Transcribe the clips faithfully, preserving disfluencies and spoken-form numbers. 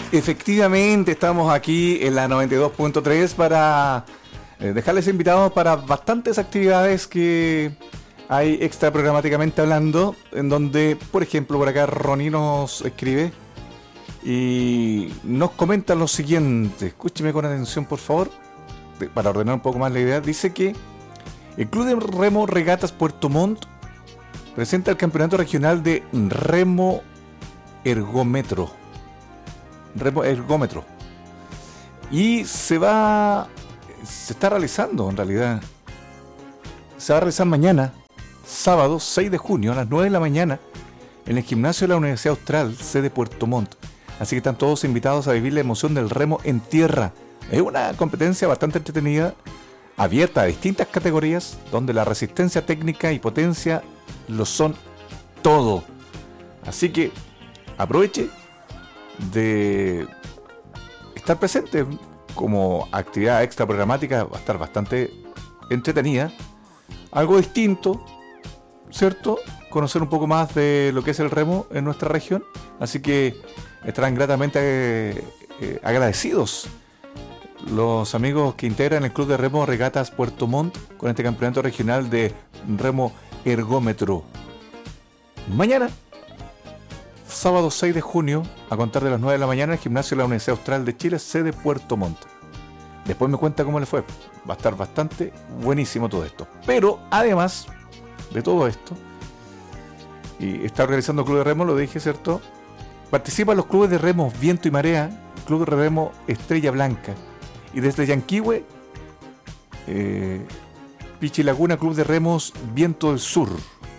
Efectivamente, estamos aquí en la noventa y dos punto tres para eh, dejarles invitados para bastantes actividades que hay extra programáticamente hablando, en donde, por ejemplo, por acá Ronnie nos escribe y nos comenta lo siguiente. Escúcheme con atención, por favor, de, para ordenar un poco más la idea. Dice que el Club de Remo Regatas Puerto Montt presenta el campeonato regional de remo ergómetro. Remo ergómetro. Y se va... Se está realizando, en realidad. Se va a realizar mañana, sábado seis de junio, a las nueve de la mañana, en el gimnasio de la Universidad Austral, sede Puerto Montt. Así que están todos invitados a vivir la emoción del remo en tierra. Es una competencia bastante entretenida, abierta a distintas categorías, donde la resistencia técnica y potencia lo son todo. Así que aproveche de estar presente como actividad extra programática. Va a estar bastante entretenida, algo distinto, ¿cierto? Conocer un poco más de lo que es el remo en nuestra región, así que estarán gratamente eh, eh, agradecidos los amigos que integran el Club de Remo Regatas Puerto Montt con este campeonato regional de remo ergómetro. Mañana, sábado seis de junio, a contar de las nueve de la mañana, en el gimnasio de la Universidad Austral de Chile, sede Puerto Montt. Después me cuenta cómo le fue. Va a estar bastante buenísimo todo esto. Pero además de todo esto, y está organizando el Club de Remo, lo dije, ¿cierto? Participan los clubes de remo Viento y Marea, Club de Remo Estrella Blanca, y desde Yanquihue, eh, Pichilaguna, Club de Remos Viento del Sur.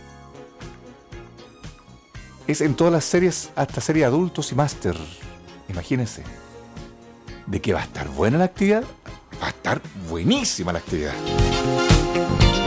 Es en todas las series, hasta serie adultos y máster. Imagínense. ¿De qué va a estar buena la actividad? Va a estar buenísima la actividad.